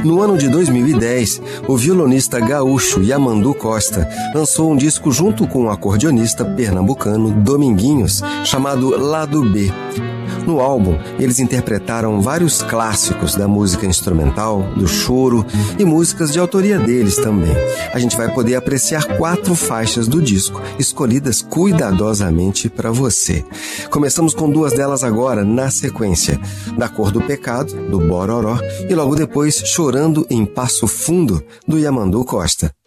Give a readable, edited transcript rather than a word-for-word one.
No ano de 2010, o violonista gaúcho Yamandu Costa lançou um disco junto com o acordeonista pernambucano Dominguinhos, chamado Lado B. No álbum, eles interpretaram vários clássicos da música instrumental, do choro e músicas de autoria deles também. A gente vai poder apreciar 4 faixas do disco, escolhidas cuidadosamente para você. Começamos com 2 delas agora, na sequência. Da Cor do Pecado, do Bororó, e logo depois Chorando em Passo Fundo, do Yamandu Costa.